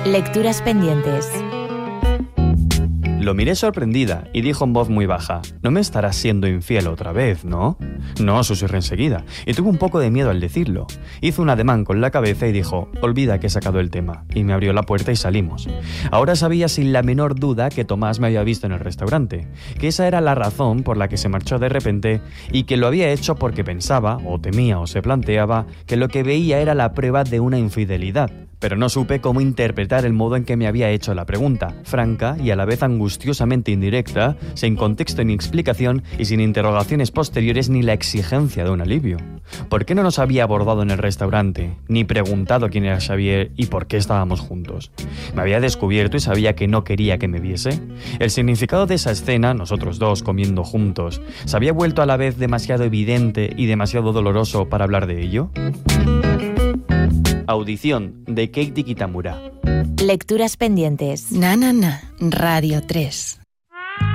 Lecturas pendientes. Lo miré sorprendida y dijo en voz muy baja: «No me estarás siendo infiel otra vez, ¿no?» «No», susurré enseguida, y tuve un poco de miedo al decirlo. Hizo un ademán con la cabeza y dijo: «Olvida que he sacado el tema», y me abrió la puerta y salimos. Ahora sabía sin la menor duda que Tomás me había visto en el restaurante, que esa era la razón por la que se marchó de repente y que lo había hecho porque pensaba, o temía o se planteaba, que lo que veía era la prueba de una infidelidad. Pero no supe cómo interpretar el modo en que me había hecho la pregunta, franca y a la vez angustiosamente indirecta, sin contexto ni explicación y sin interrogaciones posteriores ni la exigencia de un alivio. ¿Por qué no nos había abordado en el restaurante, ni preguntado quién era Xavier y por qué estábamos juntos? Me había descubierto y sabía que no quería que me viese. El significado de esa escena, nosotros dos comiendo juntos, ¿se había vuelto a la vez demasiado evidente y demasiado doloroso para hablar de ello? Audición de Keiti Kitamura. Lecturas pendientes. Na, na, na. Radio 3.